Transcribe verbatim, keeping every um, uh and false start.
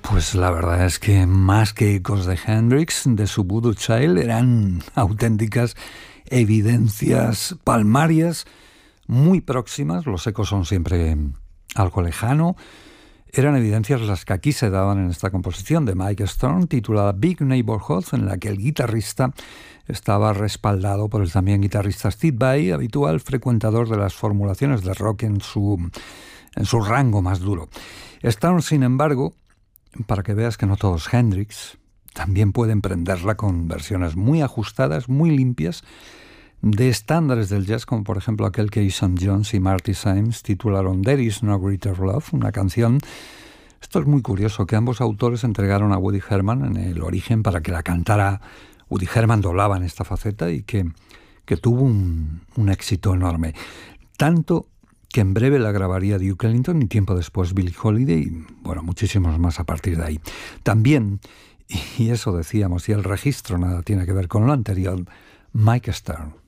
Pues la verdad es que más que ecos de Hendrix, de su Voodoo Child, eran auténticas evidencias palmarias muy próximas. Los ecos son siempre algo lejano. Eran evidencias las que aquí se daban en esta composición de Mike Stern, titulada Big Neighborhood, en la que el guitarrista estaba respaldado por el también guitarrista Steve Vai, habitual frecuentador de las formulaciones de rock en su, en su rango más duro. Stern, sin embargo, para que veas que no todo es Hendrix, también pueden prenderla con versiones muy ajustadas, muy limpias, de estándares del jazz, como por ejemplo aquel que Eason Jones y Marty Symes titularon There Is No Greater Love, una canción, esto es muy curioso, que ambos autores entregaron a Woody Herman en el origen para que la cantara. Woody Herman doblaba en esta faceta y que, que tuvo un, un éxito enorme. Tanto que en breve la grabaría Duke Ellington y tiempo después Billie Holiday y, bueno, muchísimos más a partir de ahí. También, y eso decíamos, y el registro nada tiene que ver con lo anterior, Mike Stern.